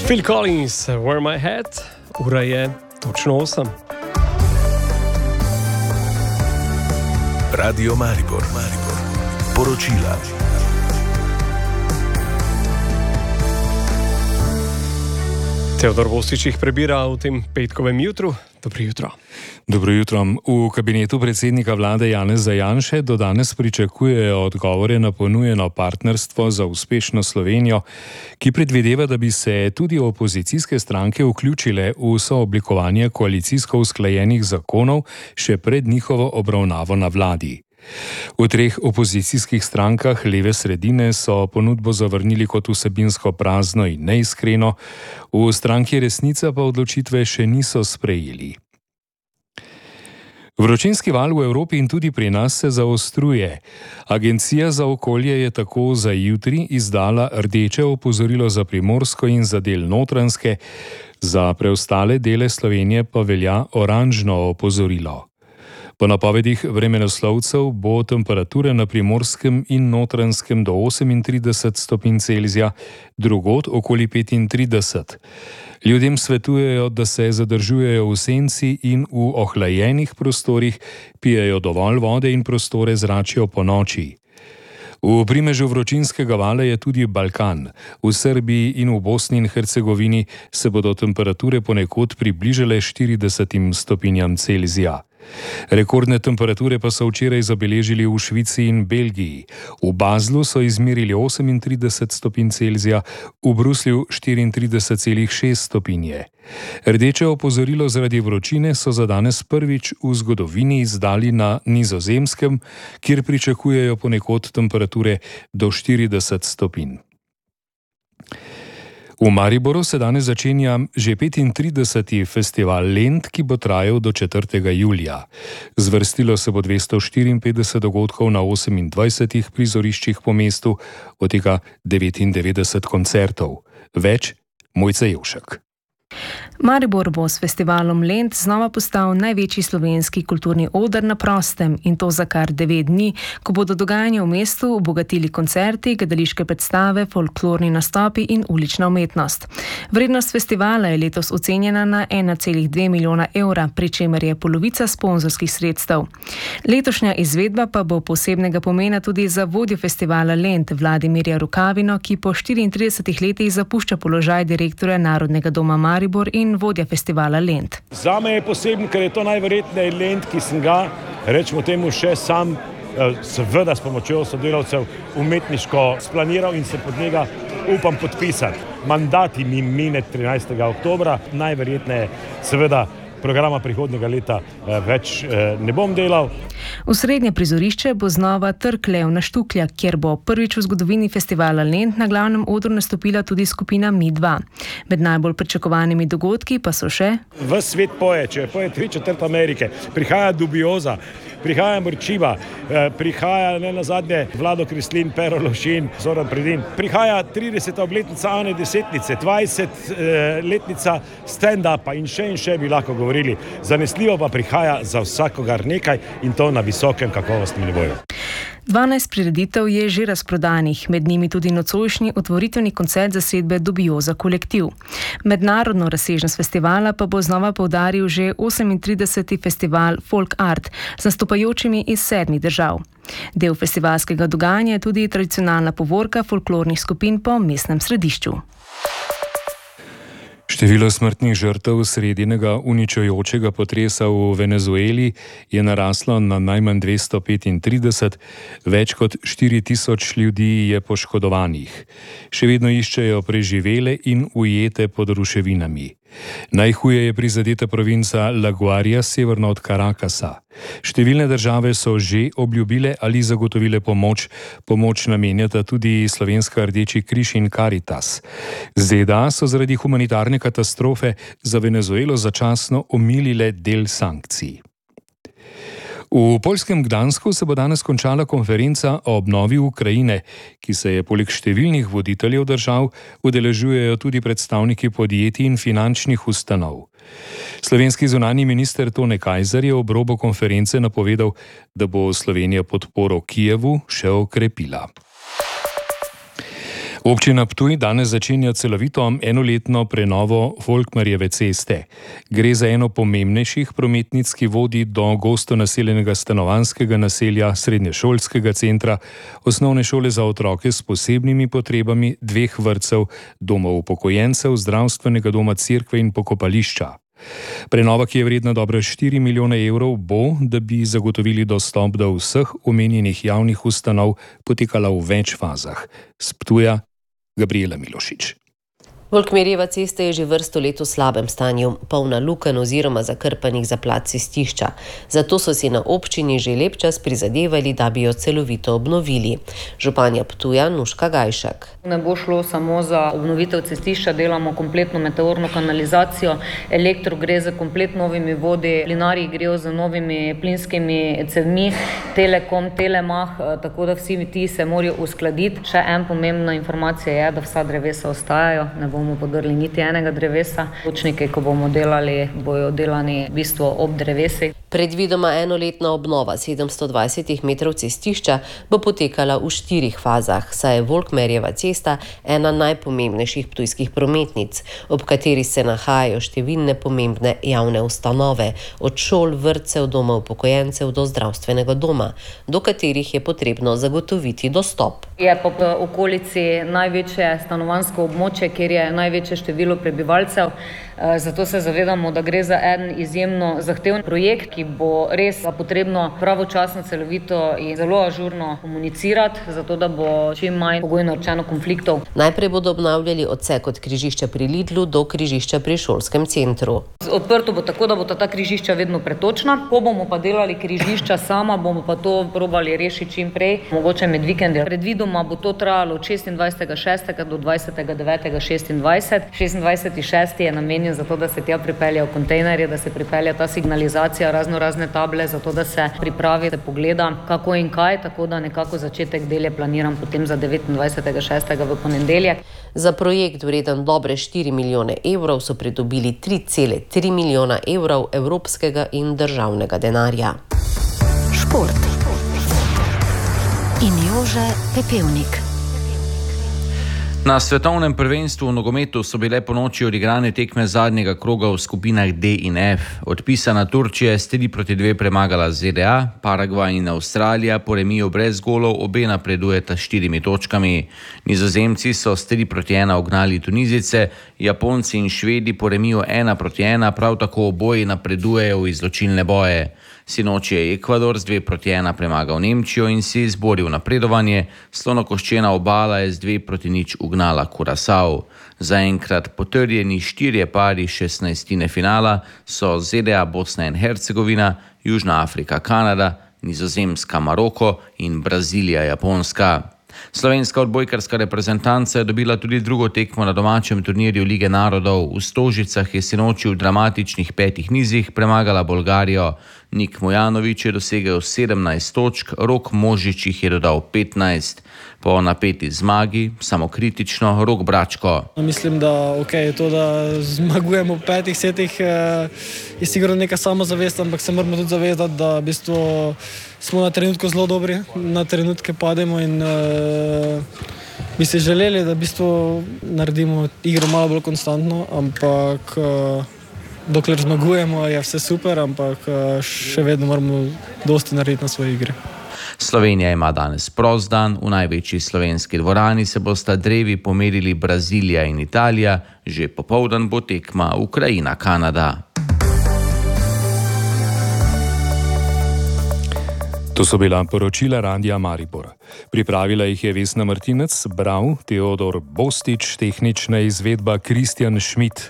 Phil Collins, Wear My Hat, ura je točno 8. Radio Maribor, poročila. Teodor Vostič jih prebira v tem petkovem jutru. Dobro jutro. Dobro jutro. V kabinetu predsednika vlade Janeza Janše do danes pričakujejo odgovore na ponujeno partnerstvo za uspešno Slovenijo, ki predvideva, da bi se tudi opozicijske stranke vključile v sooblikovanje koalicijsko usklajenih zakonov še pred njihovo obravnavo na vladi. V treh opozicijskih strankah leve sredine so ponudbo zavrnili kot vsebinsko prazno in neiskreno, v stranki Resnica pa odločitve še niso sprejeli. Vročinski val v Evropi in tudi pri nas se zaostruje. Agencija za okolje je tako za jutri izdala rdeče opozorilo za Primorsko in za del Notranjske, za preostale dele Slovenije pa velja oranžno opozorilo. Po napovedih vremenoslovcev bo temperatura na Primorskem in Notranjskem do 38 stopinj Celzija, drugod okoli 35. Ljudem svetujejo, da se zadržujejo v senci in v ohlajenih prostorih, pijejo dovolj vode in prostore zračijo ponoči. V primežu vročinskega vala je tudi Balkan. V Srbiji in v Bosni in Hercegovini se bodo temperature ponekod približale 40 stopinjam Celzija. Rekordne temperature pa so včeraj zabeležili v Švici in Belgiji. V Baslu so izmerili 38 stopinj Celzija, v Bruslju 34,6 stopinje. Rdeče opozorilo zaradi vročine so za danes prvič v zgodovini izdali na Nizozemskem, kjer pričakujejo ponekod temperature do 40 stopinj. V Mariboru se danes začenja že 35. festival Lent, ki bo trajal do 4. julija. Zvrstilo se bo 254 dogodkov na 28 prizoriščih po mestu, od tega 99 koncertov. Več Mojca Jevšek. Maribor bo s festivalom Lent znova postal največji slovenski kulturni oder na prostem in to za kar 9 dni, ko bodo dogajanje v mestu obogatili koncerti, gledališke predstave, folklorni nastopi in ulična umetnost. Vrednost festivala je letos ocenjena na 1,2 milijona evra, pri čemer je polovica sponzorskih sredstev. Letošnja izvedba pa bo posebnega pomena tudi za vodjo festivala Lent, Vladimirja Rukavino, ki po 34 letih zapušča položaj direktorja Narodnega doma Maribor in vodja festivala Lent. Zame je poseben, ker je to najverjetneje Lent, ki sem ga, rečemo temu, še sam, seveda s pomočjo sodelavcev, umetniško splaniral in se pod njega upam podpisati. Mandat mi mine 13. oktobra, najverjetneje seveda programa prihodnjega leta več ne bom delal. Osrednje prizorišče bo znova Trg Levna Štuklja, kjer bo prvič v zgodovini festivala Lent na glavnem odru nastopila tudi skupina Mi2. Med najbolj pričakovanimi dogodki pa so še Ves svet poje, če poje 3/4 Amerike, prihaja Dubioza, prihaja Mrčiva, prihaja ne nazadnje Vlado Kreslin, Pero Lovšin, Zoran Predin, prihaja 30. obletnica Ane Desetnice, 20-letnica stand-upa in še bi lahko govorili. Zanesljivo pa prihaja za vsakogar nekaj in to na visokem kakovostnem nivoju. 12 prireditev je že razprodanih, med njimi tudi nocojšnji otvoritveni koncert zasedbe Dubioza kolektiv. Mednarodno razsežnost festivala pa bo znova poudaril že 38. festival Folk Art z nastopajočimi iz 7 držav. Del festivalskega dogajanja je tudi tradicionalna povorka folklornih skupin po mestnem središču. Število smrtnih žrtev sredinega uničujočega potresa v Venezueli je naraslo na najmanj 235, več kot 4000 ljudi je poškodovanih. Še vedno iščejo preživele in ujete pod ruševinami. Najhuje je prizadeta provinca La Guaria severno od Caracasa. Številne države so že obljubile ali zagotovile pomoč. Pomoč namenjata tudi Slovenska Rdeči križ in Karitas. ZDA so zaradi humanitarne katastrofe za Venezuelo začasno omilile del sankcij. V poljskem Gdansku se bo danes končala konferenca o obnovi Ukrajine, ki se je poleg številnih voditeljev držav udeležujejo tudi predstavniki podjetij in finančnih ustanov. Slovenski zunanji minister Tone Kajzer je ob robu konference napovedal, da bo Slovenija podporo Kijevu še okrepila. Občina Ptuj danes začenja celovito enoletno prenovo Volkmarjeve ceste. Gre za eno pomembnejših prometnic, ki vodi do gosto naseljenega stanovanjskega naselja, srednješolskega centra, osnovne šole za otroke s posebnimi potrebami, 2 vrtcev, doma upokojencev, zdravstvenega doma, cerkve in pokopališča. Prenova, ki je vredna dobra 4 milijone evrov, bo, da bi zagotovili dostop do vseh omenjenih javnih ustanov, potekala v več fazah. S Ptuja Gabriela Milošič. Volkmarjeva cesta je že vrsto let v slabem stanju, polna lukenj oziroma zakrpanih zaplad cestišča. Zato so si na občini že lep čas prizadevali, da bi jo celovito obnovili. Županja Ptuja Nuška Gajšek. Ne bo šlo samo za obnovitev cestišča, delamo kompletno meteorno kanalizacijo, elektro gre za komplet novimi vodi, plinarji grejo z novimi plinskimi cevmi, Telekom, Telemah, tako da vsi ti se morajo uskladiti. Še en pomembna informacija je, da vsa drevesa ostajajo, ne bomo podrli niti enega drevesa. Točniki, ko bomo delali, bojo delani v bistvu ob drevesi. Predvidoma enoletna obnova 720 metrov cestišča bo potekala v 4 fazah, saj je Volkmarjeva cesta ena najpomembnejših ptujskih prometnic, ob kateri se nahajajo številne pomembne javne ustanove, od šol, vrtcev, doma upokojencev do zdravstvenega doma, do katerih je potrebno zagotoviti dostop. Je pa v okolici največje stanovanjsko območje, kjer je največje število prebivalcev, zato se zavedamo, da gre za en izjemno zahteven projekt, ki bo res potrebno pravočasno, celovito in zelo ažurno komunicirati, zato da bo čim manj pogojno rečeno konfliktov. Najprej bodo obnavljali odsek od križišča pri Lidlu do križišča pri šolskem centru. Odprto bo tako, da bo ta križišča vedno pretočna. Ko bomo pa delali križišča sama, bomo pa to probali rešiti čim prej, mogoče med vikendi. Predvidoma bo to trajalo od 26.6. do 20.9.26. 26.6. je namenjen za to, da se tja pripeljajo kontejnerje, da se pripelja ta signalizacija, razne table, zato da se pripravi, da se pogleda kako in kaj, tako da nekako začetek del je planiran potem za 29.6. v ponedeljek. Za projekt vreden dobre 4 milijone evrov so pridobili 3,3 milijona evrov evropskega in državnega denarja. Šport in Jože Pepevnik. Na svetovnem prvenstvu v nogometu so bile ponoči odigrane tekme zadnjega kroga v skupinah D in F. Odpisana Turčija je s 3-2 premagala ZDA, Paragvaj in Avstralija po remiju brez golov obe napredujeta 4 točkami. Nizozemci so s 3-1 ugnali Tunizice, Japonci in Švedi po remiju 1-1 prav tako oboji napredujejo v izločilne boje. Sinoči je Ekvador z 2-1 premagal Nemčijo in si izboril napredovanje, Slonokoščena obala je z 2-0 ugnala Kurasao. Zaenkrat potrjeni 4 pari 16. finala so ZDA, Bosna in Hercegovina, Južna Afrika, Kanada, Nizozemska, Maroko in Brazilija, Japonska. Slovenska odbojkarska reprezentanca je dobila tudi drugo tekmo na domačem turnirju Lige narodov. V Stožicah je sinoči v dramatičnih 5 nizih premagala Bolgarijo. Nik Mojanović je dosegel 17 točk, Rok Možič jih je dodal 15. Po napeti zmagi, samokritično, Rok Bračko. Mislim, da to, da zmagujemo v 5 setih, je sigurno neka samozavest, ampak se moramo tudi zavedati, da v bistvu smo na trenutku zelo dobri, na trenutke pademo in bi si želeli, da v bistvu naredimo igro malo bolj konstantno, ampak dokler zmagujemo, je vse super, ampak še vedno moramo dosti narediti na svoji igri. Slovenija ima danes prost dan, v največji slovenski dvorani se bosta drevi pomerili Brazilija in Italija, že popoldan bo tekma Ukrajina-Kanada. To so bila poročila Radia Maribor. Pripravila jih je Vesna Martinec, bral Teodor Bostič, tehnična izvedba Kristjan Šmit.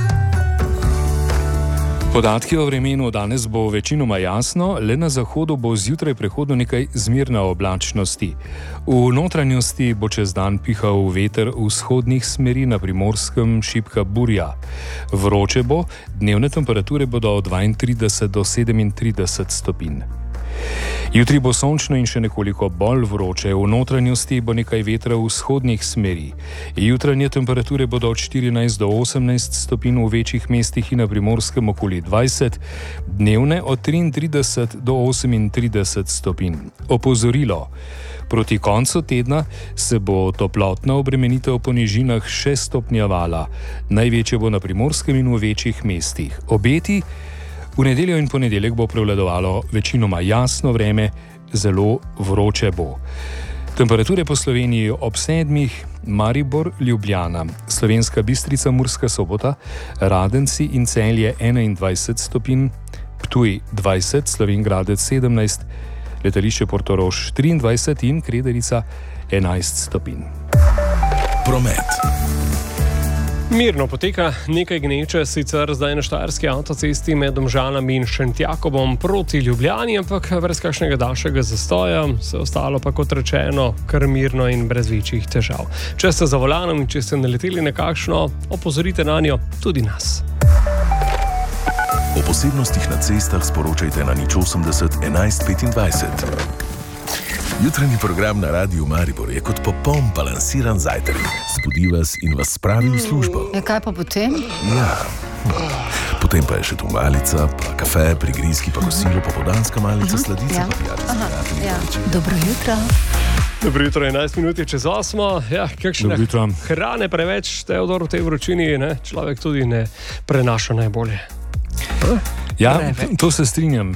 Podatki o vremenu danes bo večinoma jasno, le na zahodu bo zjutraj prehodno nekaj zmerne oblačnosti. V notranjosti bo čez dan pihal veter vzhodnih smeri, na Primorskem šibka burja. Vroče bo, dnevne temperature bodo od 32 do 37 stopinj. Jutri bo sončno in še nekoliko bolj vroče, v notranjosti bo nekaj vetra v vzhodnih smeri. Jutranje temperature bodo od 14 do 18 stopinj v večjih mestih in na Primorskem okoli 20, dnevne od 33 do 38 stopinj. Opozorilo. Proti koncu tedna se bo toplotna obremenitev po nižinah še stopnjevala. Največje bo na Primorskem in v večjih mestih. Obeti: v nedeljo in ponedeljek bo prevladovalo večinoma jasno vreme, zelo vroče bo. Temperature po Sloveniji ob 7: Maribor, Ljubljana, Slovenska Bistrica, Murska Sobota, Radenci in Celje 21 stopinj, Ptuj 20, Slovenjgradec 17, letališče Portorož 23 in Krederica 11 stopinj. Promet. Mirno poteka, nekaj gneče sicer zdaj na Štajerski avtocesti med Domžalami in Šentjakobom proti Ljubljani, ampak brez kakšnega daljšega zastoja, vse ostalo pa kot rečeno kar mirno in brez večjih težav. Če ste za volanom in če ste naleteli na kakšno, opozorite na njo tudi nas. O posebnostih na cestah sporočajte na 080 11 25. Jutranji program na Radiu Maribor je kot popoln balansiran zajtrk. Zbudi vas in vas spravi v službo. Kaj pa potem? Ja. Potem pa je še tu malica, pa kafe, prigrizki, pa kosilo, popoldanska malica, sladica, pa pijati. Dobro jutro. Dobro jutro, 11 minut čez 8. Ja, kakšne hrane preveč, Teodor, v tej vročini, ne? Človek tudi ne prenaša najbolje. Ja, to se strinjam.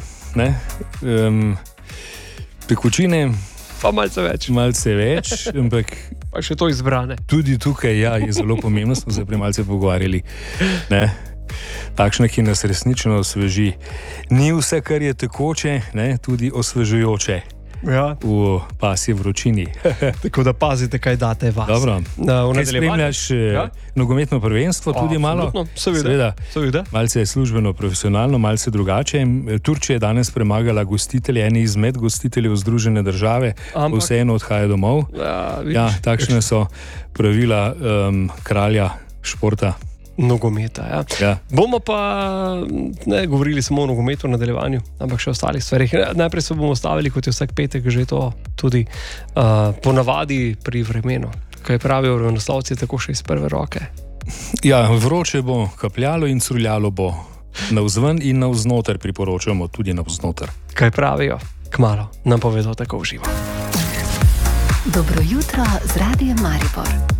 Tekočine pa malce več, ampak pa še to izbrane. Tudi tukaj je zelo pomembno, smo se prej malce pogovarjali. Takšne, ki nas resnično osveži. Ni vse, kar je tekoče, tudi osvežujoče. Ja. V pasji vročini. Tako da pazite, kaj date vas. Dobro. Kaj spremljaš nogometno prvenstvo, tudi malo? Seveda. Malce je službeno, profesionalno, malce drugače. Turčija je danes premagala gostitelje, eni izmed gostiteljev Združene države, vseeno odhaja domov. Takšne so pravila kralja športa. Nogometa, ja. Bomo pa ne govorili samo o nogometu v nadaljevanju, ampak še o ostalih stvarih. Najprej se bomo stavili, kot je vsak petek že to tudi ponavadi pri vremenu. Kaj pravijo vremenoslovci, tako še iz prve roke. Ja, vroče bo, kapljalo in curljalo bo. Navzven in navznoter priporočamo tudi navznoter. Kaj pravijo? Kmalu nam povedo tako v živo. Dobro jutro z Radiem Maribor.